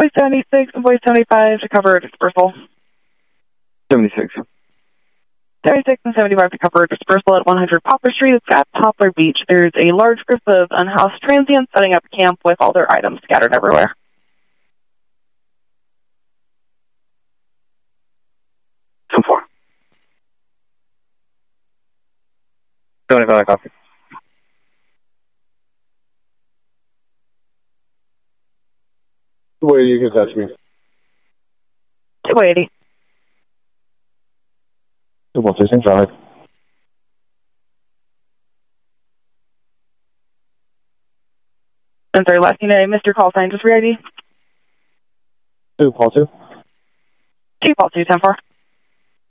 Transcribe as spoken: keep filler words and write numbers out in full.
Voice seventy-six and Voice seventy-five to cover dispersal. seventy-six. seventy-six and seventy-five to cover dispersal at one hundred Poplar Street. It's at Poplar Beach. There's a large group of unhoused transients setting up camp with all their items scattered everywhere. ten four. seventy-five, copy. two eighty, you can touch me. two eighty. two one six, drive. And sorry, last unit, Mister Call sign, just ready. two, call two. two, call two, ten four.